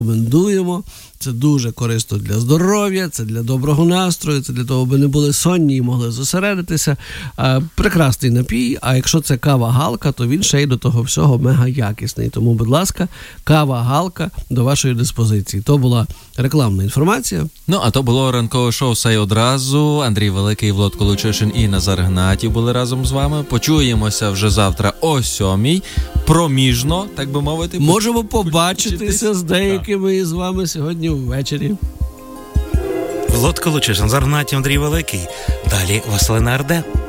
рекомендуємо. Це дуже корисно для здоров'я, це для доброго настрою, це для того, аби не були сонні і могли зосередитися. Прекрасний напій, а якщо це кава-галка, то він ще й до того всього мега якісний. Тому, будь ласка, кава-галка до вашої диспозиції. То була рекламна інформація. А то було ранкове шоу «Сай одразу». Андрій Великий, Влад Колучишин і Назар Гнатів були разом з вами. Почуємося вже завтра о 7:00. Проміжно, так би мовити. Можемо побачитися з деякими із вами сьогодні ввечері. Влад Колучишин, Назар Гнатів, Андрій Великий. Далі Василина Арде.